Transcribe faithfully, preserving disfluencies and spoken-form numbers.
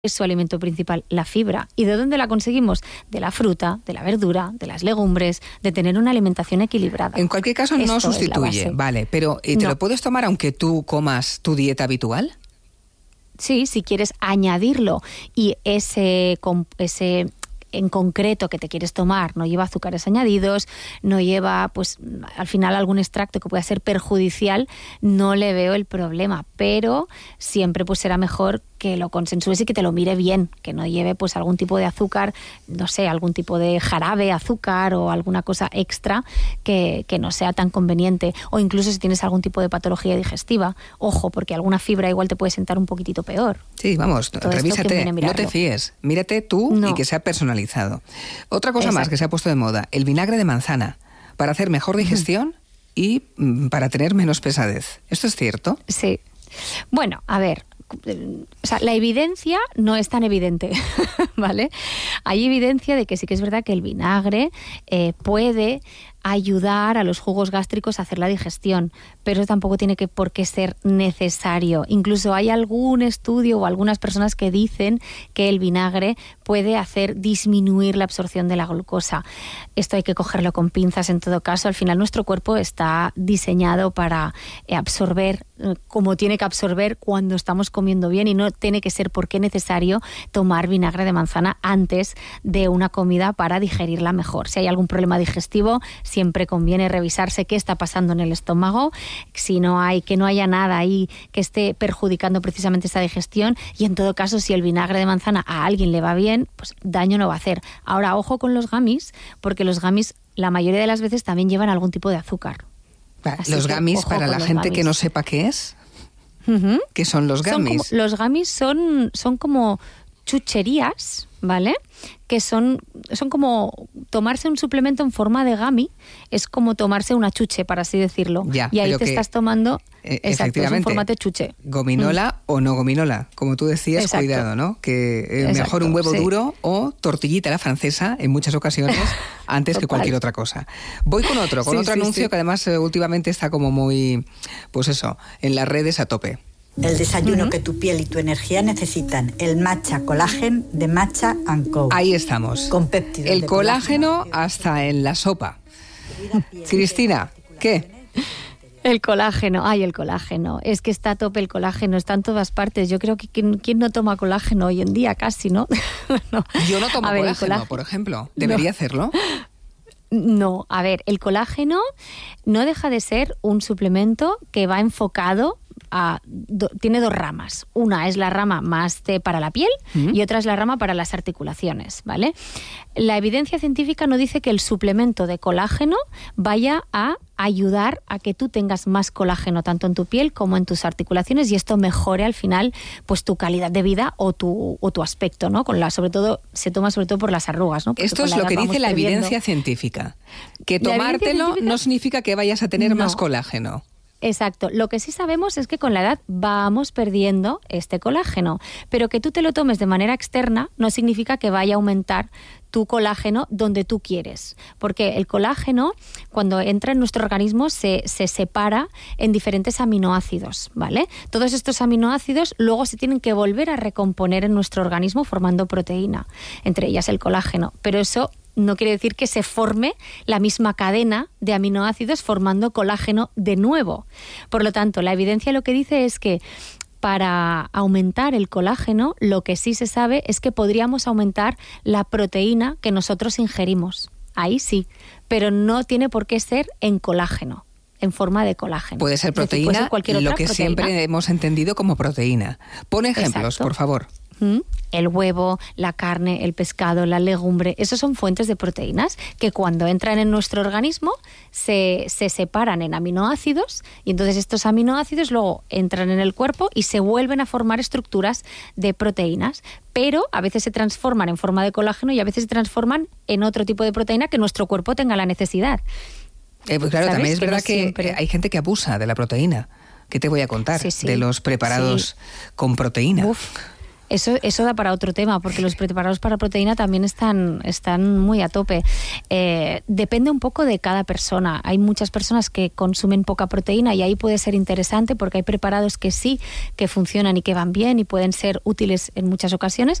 es su alimento principal, la fibra. ¿Y de dónde la conseguimos? De la fruta, de la verdura, de las legumbres, de tener una alimentación equilibrada. En cualquier caso no Esto sustituye, vale, pero ¿te no. lo puedes tomar aunque tú comas tu dieta habitual? Sí, si quieres añadirlo y ese, ese en concreto que te quieres tomar no lleva azúcares añadidos, no lleva, pues, al final algún extracto que pueda ser perjudicial, no le veo el problema, pero siempre pues será mejor que lo consensúes y que te lo mire bien, que no lleve pues algún tipo de azúcar, no sé, algún tipo de jarabe, azúcar o alguna cosa extra que, que no sea tan conveniente, o incluso si tienes algún tipo de patología digestiva, ojo, porque alguna fibra igual te puede sentar un poquitito peor. Sí, vamos, Todo revísate, no te fíes, mírate tú no. y que sea personalizado. Otra cosa Exacto. más que se ha puesto de moda, el vinagre de manzana, para hacer mejor digestión uh-huh. y mm, para tener menos pesadez. ¿Esto es cierto? Sí. Bueno, a ver, o sea, la evidencia no es tan evidente, ¿vale? Hay evidencia de que sí que es verdad que el vinagre eh, puede ayudar a los jugos gástricos a hacer la digestión, pero tampoco tiene que por qué ser necesario. Incluso hay algún estudio o algunas personas que dicen que el vinagre puede hacer disminuir la absorción de la glucosa. Esto hay que cogerlo con pinzas en todo caso. Al final nuestro cuerpo está diseñado para absorber como tiene que absorber cuando estamos comiendo bien, y no tiene que ser por qué necesario tomar vinagre de manzana antes de una comida para digerirla mejor. Si hay algún problema digestivo, siempre conviene revisarse qué está pasando en el estómago, si no hay, que no haya nada ahí que esté perjudicando precisamente esta digestión, y en todo caso, si el vinagre de manzana a alguien le va bien, pues daño no va a hacer. Ahora, ojo con los gummies, porque los gummies la mayoría de las veces también llevan algún tipo de azúcar. Así los gummies, para la gente gummies. que no sepa qué es, uh-huh. ¿qué son los gummies? Son como, los gummies son, son como chucherías, ¿vale? Que son, son como tomarse un suplemento en forma de gummy, es como tomarse una chuche, para así decirlo. Ya, y ahí te que, estás tomando, eh, exacto, es un formato de chuche. Gominola mm. o no gominola, como tú decías, exacto. cuidado, ¿no? Que eh, exacto, mejor un huevo sí. duro o tortillita a la francesa, en muchas ocasiones, antes que cualquier otra cosa. Voy con otro, con sí, otro sí, anuncio sí. que además eh, últimamente está como muy, pues eso, en las redes a tope. El desayuno uh-huh. que tu piel y tu energía necesitan. El Matcha Collagen de Matcha and Co. Ahí estamos. Con péptidos. El colágeno, colágeno hasta en la sopa. Cristina, ¿qué? El colágeno, ay, el colágeno. Es que está a tope el colágeno, está en todas partes. Yo creo que ¿quién, quién no toma colágeno hoy en día? Casi, ¿no? no. Yo no tomo ver, colágeno, colágeno, por ejemplo. ¿Debería no. hacerlo? No, a ver, el colágeno no deja de ser un suplemento que va enfocado a, do, tiene dos ramas. Una es la rama más de, para la piel uh-huh. y otra es la rama para las articulaciones, ¿vale? La evidencia científica no dice que el suplemento de colágeno vaya a ayudar a que tú tengas más colágeno tanto en tu piel como en tus articulaciones, y esto mejore al final pues tu calidad de vida o tu, o tu aspecto, ¿no? Con la, sobre todo, se toma sobre todo por las arrugas, ¿no? Porque esto es lo que dice la evidencia perdiendo. científica. Que tomártelo científica, no significa que vayas a tener no. más colágeno. Exacto. Lo que sí sabemos es que con la edad vamos perdiendo este colágeno, pero que tú te lo tomes de manera externa no significa que vaya a aumentar tu colágeno donde tú quieres, porque el colágeno, cuando entra en nuestro organismo, se, se separa en diferentes aminoácidos, ¿vale? Todos estos aminoácidos luego se tienen que volver a recomponer en nuestro organismo formando proteína, entre ellas el colágeno, pero eso no quiere decir que se forme la misma cadena de aminoácidos formando colágeno de nuevo. Por lo tanto, la evidencia lo que dice es que para aumentar el colágeno, lo que sí se sabe es que podríamos aumentar la proteína que nosotros ingerimos. Ahí sí, pero no tiene por qué ser en colágeno, en forma de colágeno. Puede ser proteína, decir, puede ser cualquier otra lo que proteína. Siempre hemos entendido como proteína. Pon ejemplos, Exacto. por favor. El huevo, la carne, el pescado, la legumbre, esos son fuentes de proteínas que cuando entran en nuestro organismo se, se separan en aminoácidos, y entonces estos aminoácidos luego entran en el cuerpo y se vuelven a formar estructuras de proteínas, pero a veces se transforman en forma de colágeno y a veces se transforman en otro tipo de proteína que nuestro cuerpo tenga la necesidad. Eh, pues claro, también es que verdad no que siempre... hay gente que abusa de la proteína. ¿Qué te voy a contar? Sí, sí. De los preparados sí. con proteína. Uf. Eso, eso da para otro tema, porque los preparados para proteína también están, están muy a tope. Eh, depende un poco de cada persona. Hay muchas personas que consumen poca proteína y ahí puede ser interesante porque hay preparados que sí, que funcionan y que van bien y pueden ser útiles en muchas ocasiones,